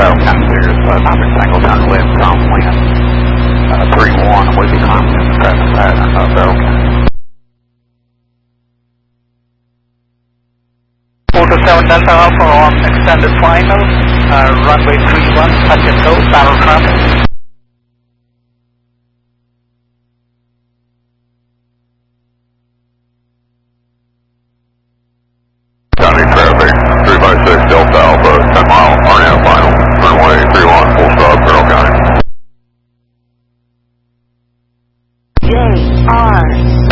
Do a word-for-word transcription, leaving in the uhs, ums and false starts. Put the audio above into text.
Battle County Sears, uh, Topic Single Down Left, Tom Wind, uh, three one, we'll be climbing in the traffic pattern of Battle County. four two seven Delta Alpha on extended final, uh, runway three one, touch and go, battle traffic. County traffic, three five six Delta Alpha, ten mile, R N A final, runway three one, full stop, Carroll County. J R